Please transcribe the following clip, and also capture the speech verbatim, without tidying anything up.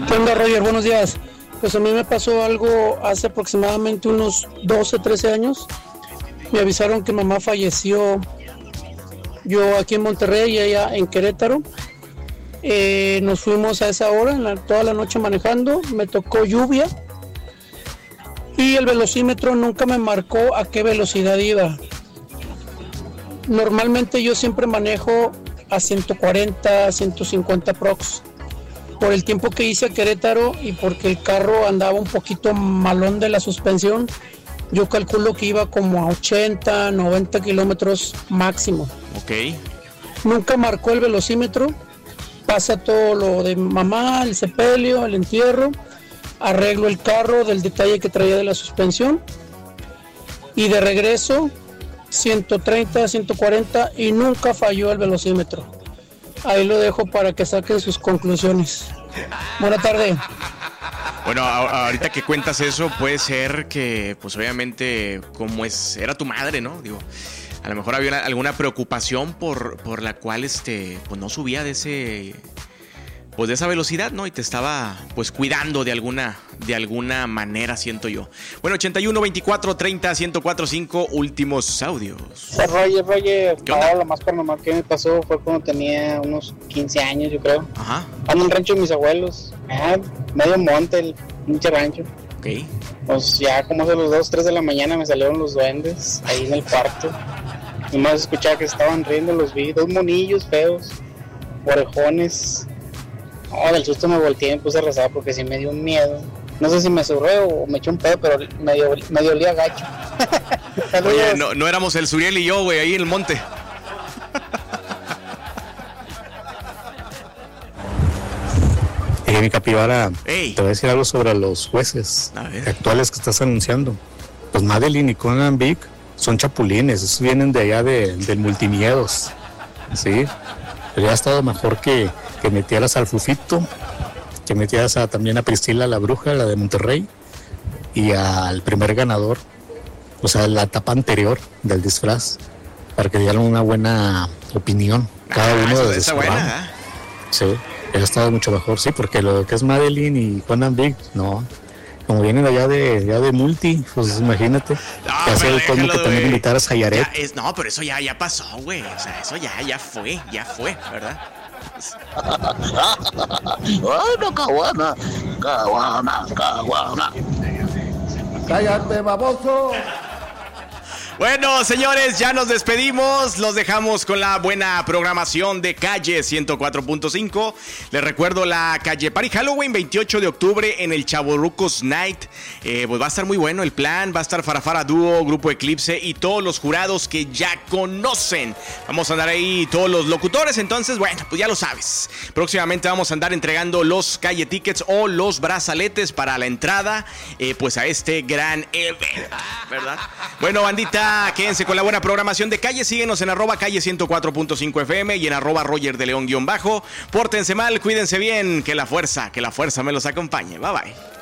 ¿Qué onda, Roger? Buenos días. Pues a mí me pasó algo hace aproximadamente unos doce, trece años. Me avisaron que mamá falleció, yo aquí en Monterrey y ella en Querétaro. Eh, nos fuimos a esa hora, en la, toda la noche manejando, me tocó lluvia y el velocímetro nunca me marcó a qué velocidad iba. Normalmente yo siempre manejo a ciento cuarenta, ciento cincuenta prox. Por el tiempo que hice a Querétaro y porque el carro andaba un poquito malón de la suspensión, yo calculo que iba como a ochenta, noventa kilómetros máximo. Ok. Nunca marcó el velocímetro. Pasa todo lo de mamá, el sepelio, el entierro, arreglo el carro del detalle que traía de la suspensión y de regreso ciento treinta, ciento cuarenta y nunca falló el velocímetro. Ahí lo dejo para que saquen sus conclusiones. Buena tarde. Bueno, a- ahorita que cuentas eso, puede ser que, pues obviamente, como es, era tu madre, ¿no? Digo, a lo mejor había una- alguna preocupación por, por la cual, este, pues no subía de ese, pues de esa velocidad, ¿no? Y te estaba, pues, cuidando de alguna, de alguna manera, siento yo. Bueno, ochenta y uno, veinticuatro, treinta, ciento cuatro punto cinco, últimos audios. Roger, Roger, ¿Qué onda? no, lo más paranormal que me pasó fue cuando tenía unos quince años, yo creo. Ajá, Ando en el rancho de mis abuelos, ah, medio monte, el pinche rancho. ok. Pues ya como de los dos, tres de la mañana me salieron los duendes ahí en el cuarto. Nomás escuchaba que se estaban riendo, los vi, dos monillos feos, orejones. Oh, del susto me volteé y me puse a rezar porque sí me dio un miedo. No sé si me surré o me eché un pedo, pero medio, medio olía gacho. Oye, no, no éramos el Suriel y yo, güey, ahí en el monte. Eh, mi capibara, Ey. te voy a decir algo sobre los jueces A ver. actuales que estás anunciando. Pues Madeline y Conan Vic son chapulines, esos vienen de allá de, del Multimiedos, ¿sí? Pero ya ha estado mejor que, que metieras al Fufito, que metieras a, también a Priscila la Bruja, la de Monterrey, y al primer ganador, o sea, la etapa anterior del disfraz, para que dieran una buena opinión, cada Ah, uno eso- de esa su buena, ramo. ¿eh? Sí, él ha estado mucho mejor, sí, porque lo que es Madeline y Conan Big, no. Como vienen allá de, ya de multi, pues imagínate. No, que hace pero el colmo que déjalo, también güey. invitaras a Yaret. Ya es- no, pero eso ya, ya pasó, güey. O sea, eso ya, ya fue, ya fue, ¿verdad? Bueno, caguana, caguana, caguana. ¡Cállate, baboso! Bueno, señores, ya nos despedimos. Los dejamos con la buena programación de Calle ciento cuatro punto cinco. Les recuerdo la Calle Party Halloween, veintiocho de octubre en el Chavorrucos Night. Eh, pues va a estar muy bueno el plan. Va a estar Farafara Dúo, Grupo Eclipse y todos los jurados que ya conocen. Vamos a andar ahí todos los locutores. Entonces, bueno, pues ya lo sabes. Próximamente vamos a andar entregando los Calle Tickets o los brazaletes para la entrada, eh, pues a este gran evento, ¿verdad? Bueno, bandita, quédense con la buena programación de Calle. Síguenos en arroba calle ciento cuatro punto cinco F M y en arroba Roger de León guión bajo. Pórtense mal, cuídense bien, que la fuerza, que la fuerza me los acompañe. Bye bye.